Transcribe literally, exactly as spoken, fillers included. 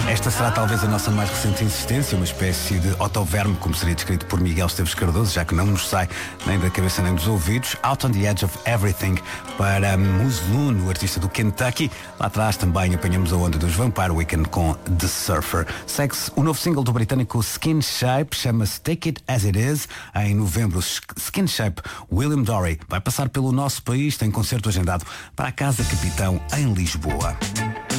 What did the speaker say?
Esta será talvez a nossa mais recente insistência, uma espécie de otoverme, como seria descrito por Miguel Esteves Cardoso, já que não nos sai nem da cabeça nem dos ouvidos. Out on the Edge of Everything para Musloon, o artista do Kentucky. Lá atrás também apanhamos a onda dos Vampire Weekend com The Surfer. Segue-se o novo single do britânico Skin Shape, chama-se Take It As It Is. Em novembro, Skin Shape, William Dory vai passar pelo nosso país, tem concerto agendado para a Casa Capitão em Lisboa.